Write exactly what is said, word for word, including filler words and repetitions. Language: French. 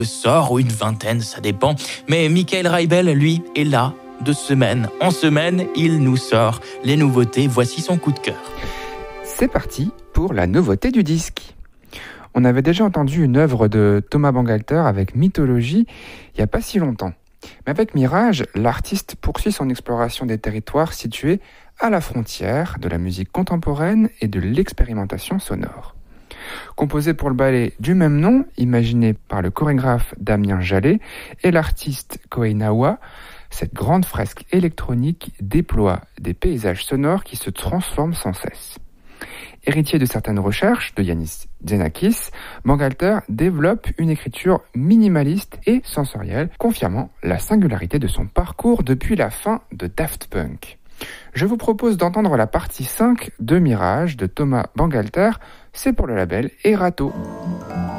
sort, ou une vingtaine, ça dépend. Mais Michael Reibel, lui, est là, de semaine en semaine, il nous sort les nouveautés. Voici son coup de cœur. C'est parti pour la nouveauté du disque. On avait déjà entendu une œuvre de Thomas Bangalter avec Mythologie il n'y a pas si longtemps. Mais avec Mirage, l'artiste poursuit son exploration des territoires situés à la frontière de la musique contemporaine et de l'expérimentation sonore. Composé pour le ballet du même nom, imaginé par le chorégraphe Damien Jallet et l'artiste Kohei Nawa, cette grande fresque électronique déploie des paysages sonores qui se transforment sans cesse. Héritier de certaines recherches de Yanis Xenakis, Bangalter développe une écriture minimaliste et sensorielle, confirmant la singularité de son parcours depuis la fin de Daft Punk. Je vous propose d'entendre la partie cinq de Mirage de Thomas Bangalter, c'est pour le label Erato.